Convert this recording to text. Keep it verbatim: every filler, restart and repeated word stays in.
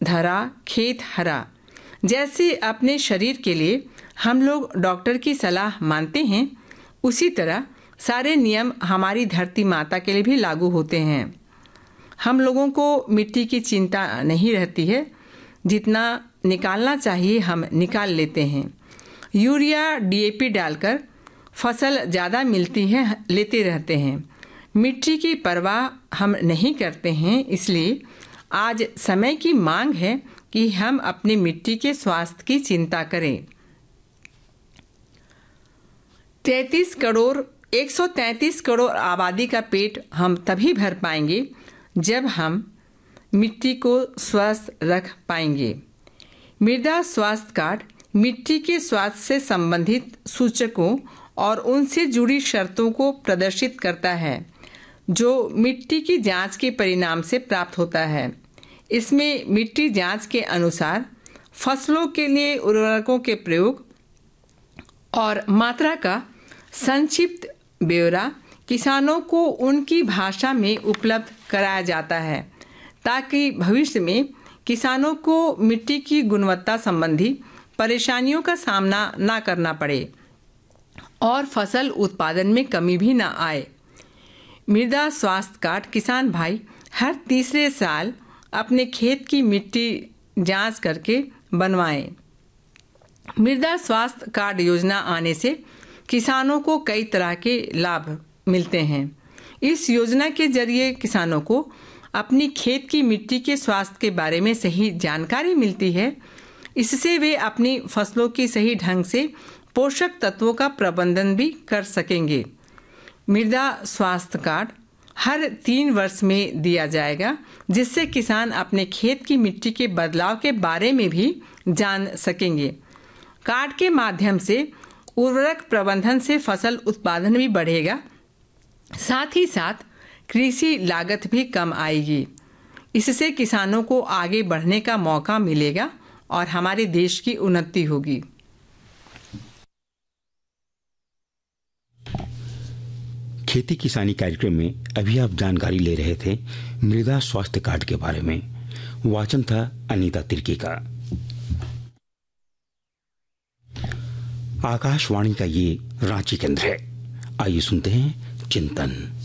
धरा खेत हरा। जैसे अपने शरीर के लिए हम लोग डॉक्टर की सलाह मानते हैं, उसी तरह सारे नियम हमारी धरती माता के लिए भी लागू होते हैं। हम लोगों को मिट्टी की चिंता नहीं रहती है, जितना निकालना चाहिए हम निकाल लेते हैं। यूरिया डीएपी डालकर फसल ज़्यादा मिलती है, लेते रहते हैं। मिट्टी की परवाह हम नहीं करते हैं। इसलिए आज समय की मांग है कि हम अपनी मिट्टी के स्वास्थ्य की चिंता करें। तैंतीस करोड़ एक सौ तैंतीस करोड़ आबादी का पेट हम तभी भर पाएंगे जब हम मिट्टी को स्वस्थ रख पाएंगे। मृदा स्वास्थ्य कार्ड मिट्टी के स्वास्थ्य से संबंधित सूचकों और उनसे जुड़ी शर्तों को प्रदर्शित करता है, जो मिट्टी की जांच के परिणाम से प्राप्त होता है। इसमें मिट्टी जांच के अनुसार फसलों के लिए उर्वरकों के प्रयोग और मात्रा का संक्षिप्त ब्यौरा किसानों को उनकी भाषा में उपलब्ध कराया जाता है, ताकि भविष्य में किसानों को मिट्टी की गुणवत्ता संबंधी परेशानियों का सामना ना करना पड़े और फसल उत्पादन में कमी भी ना आए। मृदा स्वास्थ्य कार्ड किसान भाई हर तीसरे साल अपने खेत की मिट्टी जांच करके बनवाएं। मृदा स्वास्थ्य कार्ड योजना आने से किसानों को कई तरह के लाभ मिलते हैं। इस योजना के जरिए किसानों को अपनी खेत की मिट्टी के स्वास्थ्य के बारे में सही जानकारी मिलती है। इससे वे अपनी फसलों की सही ढंग से पोषक तत्वों का प्रबंधन भी कर सकेंगे। मृदा स्वास्थ्य कार्ड हर तीन वर्ष में दिया जाएगा, जिससे किसान अपने खेत की मिट्टी के बदलाव के बारे में भी जान सकेंगे। कार्ड के माध्यम से उर्वरक प्रबंधन से फसल उत्पादन भी बढ़ेगा, साथ ही साथ कृषि लागत भी कम आएगी। इससे किसानों को आगे बढ़ने का मौका मिलेगा और हमारे देश की उन्नति होगी। खेती किसानी कार्यक्रम में अभी आप जानकारी ले रहे थे मृदा स्वास्थ्य कार्ड के बारे में। वाचन था अनीता तिर्की का। आकाशवाणी का ये रांची केंद्र है। आइए सुनते हैं चिंतन।